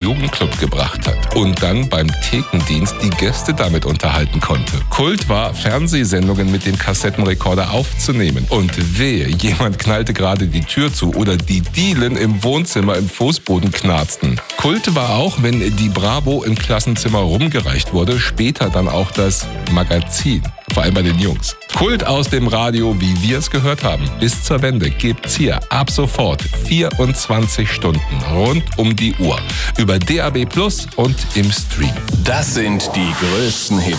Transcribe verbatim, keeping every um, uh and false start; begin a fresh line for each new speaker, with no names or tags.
Jugendclub gebracht hat und dann beim Thekendienst die Gäste damit unterhalten konnte. Kult war, Fernsehsendungen mit dem Kassettenrekorder aufzunehmen. Und wehe, jemand knallte gerade die Tür zu oder die Dielen im Wohnzimmer im Fußboden knarzten. Kult war auch, wenn die Bravo im Klassenzimmer rumgereicht wurde, später dann auch das Magazin. Vor allem bei den Jungs. Kult aus dem Radio, wie wir es gehört haben. Bis zur Wende gibt's hier ab sofort vierundzwanzig Stunden rund um die Uhr. Über D A B Plus und im Stream.
Das sind die größten Hits